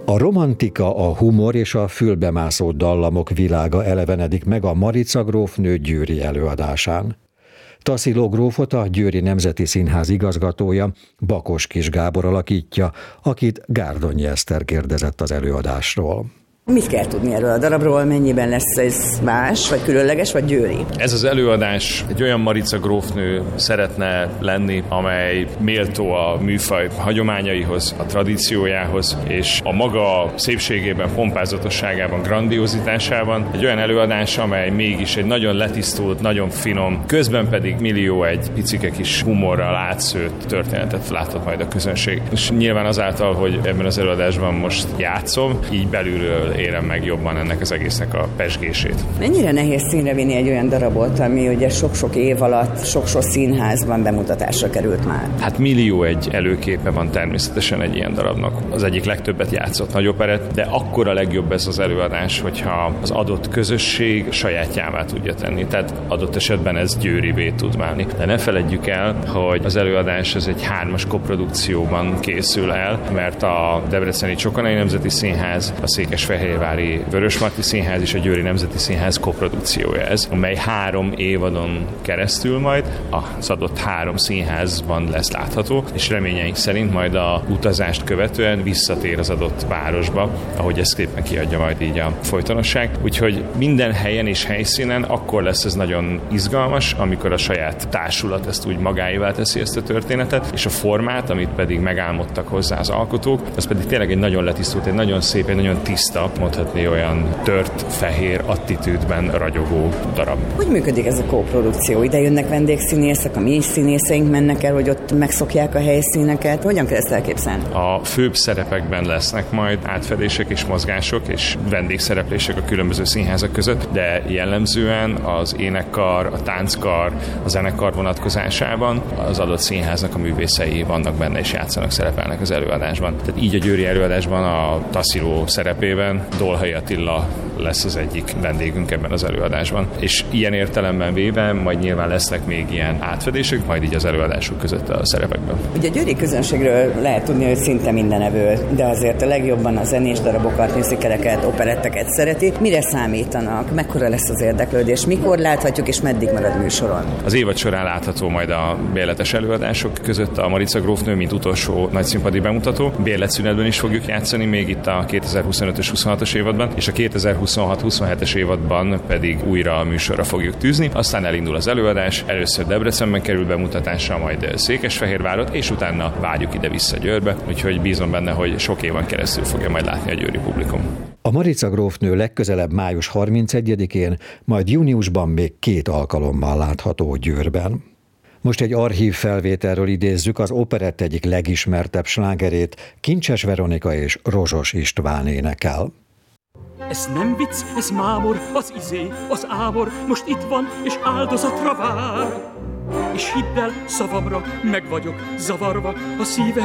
A romantika, a humor és a fülbemászó dallamok világa elevenedik meg a Marica grófnő győri előadásán. Tassilo grófot a Győri Nemzeti Színház igazgatója, Bakos Kis Gábor alakítja, akit Gárdonyi Eszter kérdezett az előadásról. Mit kell tudni erről a darabról, mennyiben lesz ez más, vagy különleges, vagy győri? Ez az előadás egy olyan Marica grófnő szeretne lenni, amely méltó a műfaj hagyományaihoz, a tradíciójához, és a maga szépségében, pompázatosságában, grandiozitásában. Egy olyan előadás, amely mégis egy nagyon letisztult, nagyon finom, közben pedig millió egy picike kis humorral átszőtt történetet láthat majd a közönség. És nyilván azáltal, hogy ebben az előadásban most játszom, így belülről érem meg jobban ennek az egésznek a pezsgését. Mennyire nehéz színre vinni egy olyan darabot, ami ugye sok-sok év alatt sok-sok színházban bemutatásra került már? Hát millió egy előképe van természetesen egy ilyen darabnak. Az egyik legtöbbet játszott nagy operett, de akkor a legjobb ez az előadás, hogyha az adott közösség sajátjává tudja tenni. Tehát adott esetben ez győrivé tud válni. De ne feledjük el, hogy az előadás ez egy 3-as koprodukcióban készül el, mert a Debreceni Csokonai Nemzeti Színház, a Székesfehérvári Vörösmarty Színház és a Győri Nemzeti Színház koprodukciója ez, amely 3 évadon keresztül majd az adott 3 színházban lesz látható, és reményeink szerint majd a utazást követően visszatér az adott városba, ahogy ezt szépen kiadja majd így a folytonosság. Úgyhogy minden helyen és helyszínen akkor lesz ez nagyon izgalmas, amikor a saját társulat ezt úgy magáévá teszi ezt a történetet, és a formát, amit pedig megálmodtak hozzá az alkotók, az pedig tényleg egy nagyon letisztult, egy nagyon szép, egy nagyon tiszta, mondhatni olyan tört, fehér attitűdben ragyogó darab. Hogy működik ez a kóprodukció? Ide jönnek vendégszínészek, a mi színészeink mennek el, hogy ott megszokják a helyszíneket? Hogyan kell ezt elképzelni? A főbb szerepekben lesznek majd átfedések és mozgások és vendégszereplések a különböző színházak között, de jellemzően az énekkar, a tánckar, a zenekar vonatkozásában az adott színháznak a művészei vannak benne és játszanak, szerepelnek az előadásban. Tehát így a győri előadásban a Tassilo szerepében Dolhai Attila lesz az egyik vendégünk ebben az előadásban. És ilyen értelemben véve majd nyilván lesznek még ilyen átfedések, majd így az előadások között a szerepekben. Ugye a győri közönségről lehet tudni, hogy szinte mindenevő, de azért a legjobban a zenés darabokat, musicaleket, operetteket szereti. Mire számítanak? Mekkora lesz az érdeklődés? Mikor láthatjuk és meddig marad műsoron? Az évad során látható majd a bérletes előadások között a Marica grófnő, mint utolsó nagyszínpadi bemutató. Bérletszünetben is fogjuk játszani még itt a 2025-ös 26-os évadban, és a 2026-27-es évadban pedig újra a műsorra fogjuk tűzni. Aztán elindul az előadás, először Debrecenben kerül bemutatásra, majd Székesfehérvárot, és utána vágyjuk ide-vissza Győrbe, úgyhogy bízom benne, hogy sok éven keresztül fogja majd látni a győri publikum. A Marica grófnő legközelebb május 31-én, majd júniusban még 2 alkalommal látható Győrben. Most egy archív felvételről idézzük az operett egyik legismertebb slágerét, Kincses Veronika és Rozsos István énekel. Ez nem vicc, ez mámor, az izé, az ámor, most itt van, és áldozatra vár. És hidd el szavamra, meg vagyok zavarva, a szívem